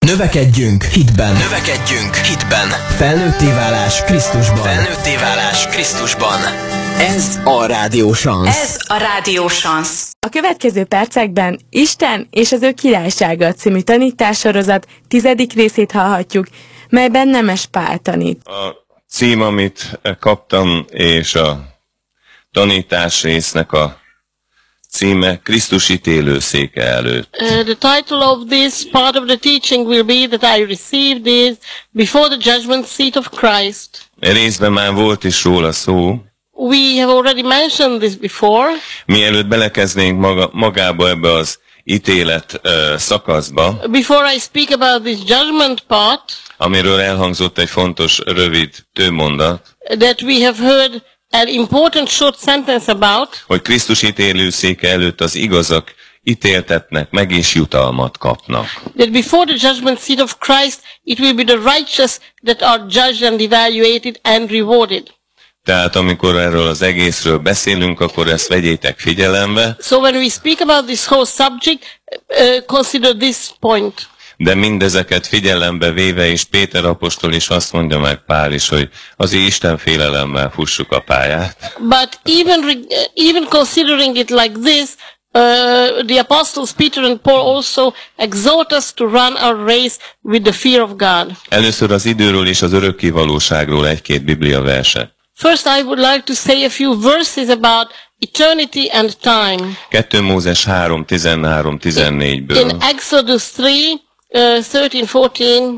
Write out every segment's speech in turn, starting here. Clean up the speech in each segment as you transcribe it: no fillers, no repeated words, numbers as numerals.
Növekedjünk hitben. Növekedjünk hitben. Felnőtté válás Krisztusban. Felnőtté válás Krisztusban. Ez a Rádió Szansz. Ez a Rádió Szansz. A következő percekben Isten és az ő királysága című tanítássorozat 10. részét hallhatjuk, melyben Nemes Pál tanít. A cím, amit kaptam, és a tanítás résznek a címe Krisztus ítélőszéke előtt. The title of this part of the teaching will be that I received is before the judgment seat of Christ. Részben már volt is róla szó. We have already mentioned this before. Mielőtt belekeznénk magába ebbe az ítélet szakaszba, Before I speak about this judgment part, amiről elhangzott egy fontos, rövid tőmondat, that we have heard an important short sentence about, hogy Krisztus ítélőszéke előtt az igazak ítéltetnek, meg is jutalmat kapnak. that before the judgment seat of Christ, it will be the righteous that are judged and evaluated and rewarded. Tehát amikor erről az egészről beszélünk, akkor ezt vegyétek figyelembe, So when we speak about this whole subject, consider this point. de mindezeket figyelembe véve, és Péter apostol is azt mondja meg, Pál is, hogy azért Isten félelemmel fussuk a pályát. But even considering it like this, the apostles Peter and Paul also exhort us to run our race with the fear of God. Először az időről és az örökkévalóságról egy-két Biblia verset. First, I would like to say a few verses about eternity and time. 2 Mózes 3, 13, 14-ből. In Exodus 3, 13-14,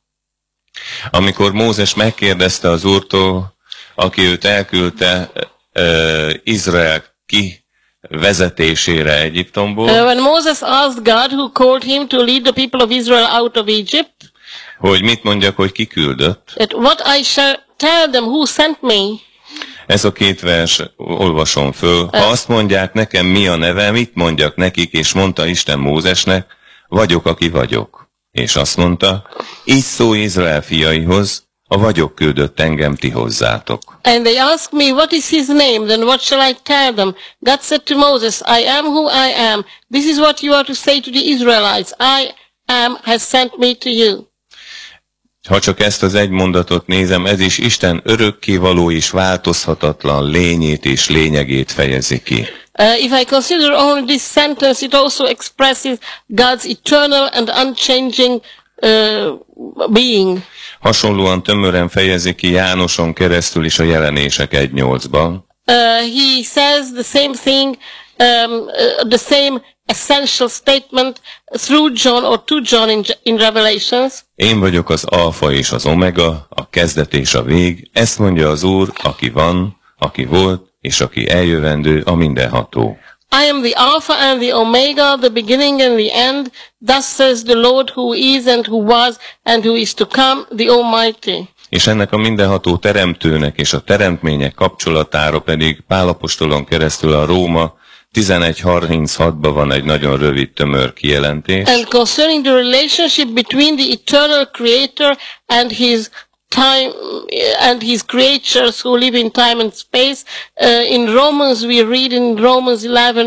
Amikor Mózes megkérdezte az Úrtól, aki őt elküldte Izrael kivezetésére Egyiptomból, when Moses asked God, who called him to lead the people of Israel out of Egypt, hogy mit mondjak, hogy kiküldött. that what I shall tell them who sent me. Ez a két vers olvasom föl. Ha azt mondják nekem, mi a neve, mit mondjak nekik, és mondta Isten Mózesnek, vagyok, aki vagyok. És azt mondta, így szólj Izrael fiaihoz, a vagyok küldött engem ti hozzátok. And they asked me, what is his name? Then what shall I tell them? God said to Moses, I am who I am. This is what you are to say to the Israelites. I am has sent me to you. Ha csak ezt az egy mondatot nézem, ez is Isten örökkévaló és változhatatlan lényét és lényegét fejezi ki. If I consider only this sentence, it also expresses God's eternal and unchanging being. Hasonlóan tömören fejezi ki Jánoson keresztül is a Jelenések 1:8-ban. He says the same thing, the same essential statement through John or to John in Revelations. Én vagyok az alfa és az omega, a kezdet és a vég, ezt mondja az Úr, aki van, aki volt, és aki eljövendő, a mindenható. I am the Alpha and the Omega, the beginning and the end. Thus says the Lord who is and who was and who is to come, the Almighty. És ennek a mindenható teremtőnek és a teremtmények kapcsolatára pedig Pál apostolon keresztül a Róma 11:36-ban van egy nagyon rövid, tömör kijelentés. And concerning the relationship between the eternal Creator and his time and his creatures who live in time and space, in Romans we read in Romans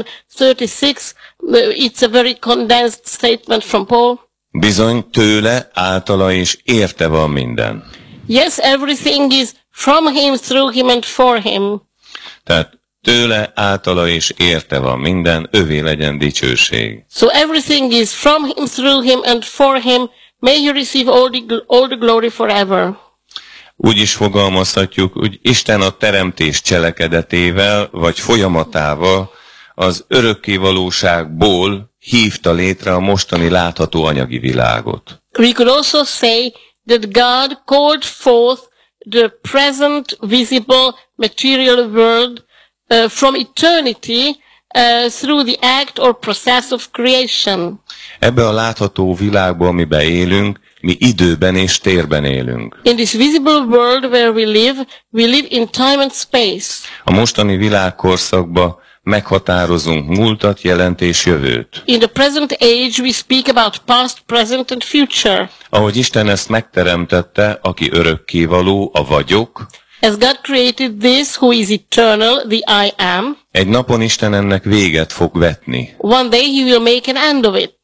11:36. It's a very condensed statement from Paul. Bizony tőle, általa és érte van minden. Yes, everything is from him, through him and for him. Tehát tőle, általa és érte van minden, övé legyen dicsőség. So everything is from him, through him and for him. May he receive all the glory forever. Úgy is fogalmazhatjuk, hogy Isten a teremtés cselekedetével, vagy folyamatával az örökkévalóságból hívta létre a mostani látható anyagi világot. We could also say that God called forth the present visible material world from eternity through the act or process of creation. Ebbe a látható világban, amiben élünk, mi időben és térben élünk. In this visible world where we live in time and space. A mostani világkorszakban meghatározunk múltat, jelent és jövőt. In the present age we speak about past, present and future. Ahogy Isten ezt megteremtette, aki örökkévaló, a vagyok, As God created this, who is eternal, the I am, egy napon Isten ennek véget fog vetni. one day he will make an end of it.